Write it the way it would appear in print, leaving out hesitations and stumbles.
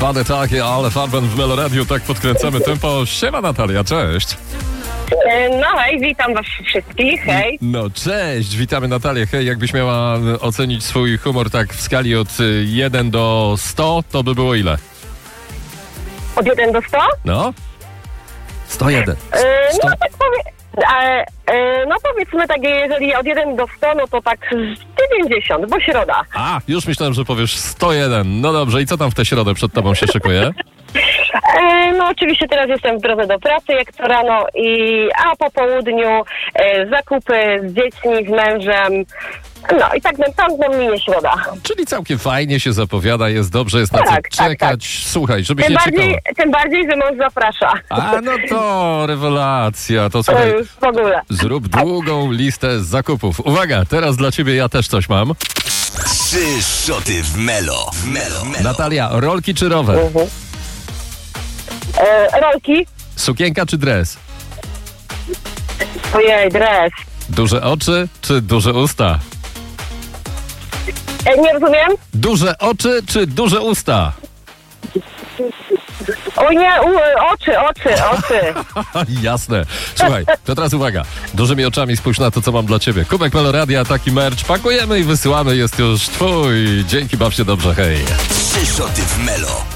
Cwany takie, ale farben w Meloradiu, tak podkręcamy tempo. Siema Natalia, cześć. No hej, witam was wszystkich, hej. No cześć, witamy Natalię. Hej, jakbyś miała ocenić swój humor tak w skali od 1 do 100, to by było ile? Od 1 do 100? No? 101. No tak no powiedzmy tak, jeżeli od 1 do 100, no to tak 90, bo środa. A, już myślałem, że powiesz 101. No dobrze, i co tam w tę środę przed tobą się szykuje? No oczywiście teraz jestem w drodze do pracy, jak to rano, a po południu zakupy z dziećmi, z mężem. No i tak nam minie środa. Czyli całkiem fajnie się zapowiada, jest dobrze, jest na co czekać. Tak. Słuchaj, żeby się Tym bardziej, że mąż zaprasza. A no to rewelacja. To słuchaj, już w ogóle. Zrób długą listę zakupów. Uwaga, teraz dla ciebie ja też coś mam. 3 szoty w Melo. Natalia, rolki czy rower? Rolki. Sukienka czy dres? Ojej, dres. Duże oczy czy duże usta? Nie rozumiem? Duże oczy czy duże usta? O nie, oczy. Jasne. Słuchaj, to teraz uwaga. Dużymi oczami spójrz na to, co mam dla ciebie. Kubek Meloradia, taki merch. Pakujemy i wysyłamy. Jest już twój. Dzięki, baw się dobrze, hej. 3 szoty w Melo.